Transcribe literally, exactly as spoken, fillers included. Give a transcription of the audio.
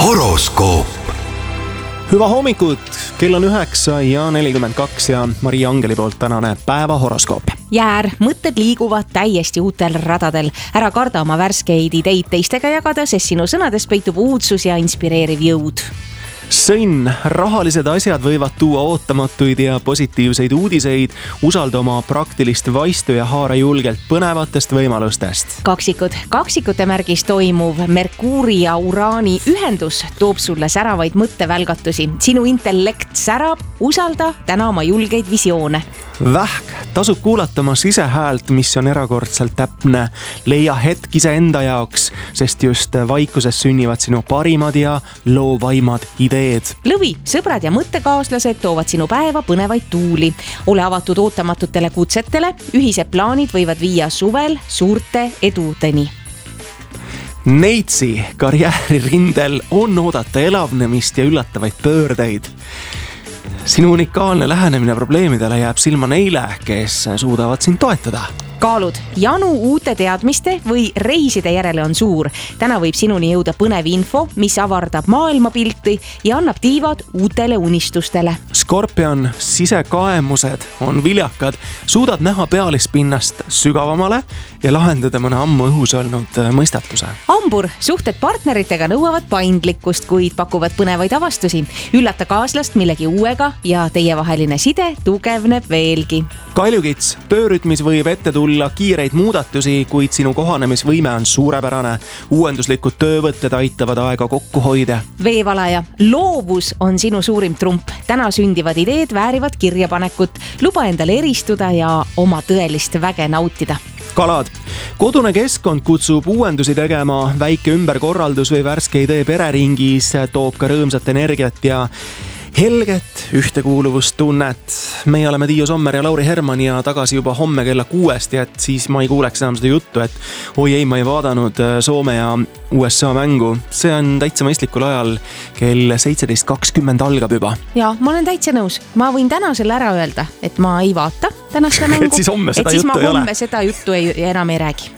horoskoop. Hüva hommikut, kell on üheksa ja nelikümmend kaks ja Maria Angeli poolt tänane päeva horoskoop. Jäär, mõtted liiguvad täiesti uutel radadel. Ära karda oma värskeid ideid teistega jagada, sest sinu sõnades peitub uudsus ja inspireeriv jõud. Sõnn, rahalised asjad võivad tuua ootamatuid ja positiivseid uudiseid. Usalda oma praktilist vaistu ja haara julgelt põnevatest võimalustest. Kaksikud, kaksikute märgis toimuv Merkuuri ja Uraani ühendus toob sulle säravaid mõttevälgatusi. Sinu intellekt särab, usalda täna oma julgeid visioone. Vähk, tasub kuulata oma sisehäält, mis on erakordselt täpne. Leia hetk iseenda jaoks, sest just vaikuses sünnivad sinu parimad ja loovaimad ideed. Lõvi, sõbrad ja mõttekaaslased toovad sinu päeva põnevaid tuuli. Ole avatud ootamatutele kutsetele, ühised plaanid võivad viia suvel suurte edudeni. Neitsi, karjääririndel on oodata elavnemist ja üllatavaid pöördeid. Sinu unikaalne lähenemine probleemidele jääb silma neile, kes suudavad sind toetada. Kaalud, janu uute teadmiste või reiside järele on suur. Täna võib sinuni jõuda põnev info, mis avardab maailmapilti ja annab tiivad uutele unistustele. Skorpion, sisekaemused on viljakad. Suudad näha pealispinnast sügavamale ja lahendada mõne ammu õhus olnud mõistatuse. Ambur, suhted partneritega nõuavad paindlikkust, kuid pakuvad põnevaid avastusi. Üllata kaaslast millegi uuega ja teievaheline side tugevneb veelgi. Kaljukits, töörütmis võib ette tulla kiireid muudatusi, kuid sinu kohanemisvõime on suurepärane. Uuenduslikud töövõtted aitavad aega kokku hoida. Veevalaja, loovus on sinu suurim trump. Täna sündivad ideed väärivad kirjapanekut. Luba endale eristuda ja oma tõelist väge nautida. Kalad, kodune keskkond kutsub uuendusi tegema. Väike ümberkorraldus või värske idee pereringis toob ka rõõmsat energiat ja helget ühtekuuluvustunnet. Meie oleme Tiiu Sommer ja Lauri Herman ja tagasi juba homme kella kuuest, et siis ma ei kuuleks enam seda juttu, et oi ei, ma ei vaadanud Soome ja U S A mängu. See on täitsa mõistlikul ajal, kell seitseteist kakskümmend algab juba. Ja ma olen täitsa nõus. Ma võin täna selle ära öelda, et ma ei vaata tänast mängu. Et siis homme seda et siis juttu ma ei ole. homme seda juttu ei, enam ei räägi.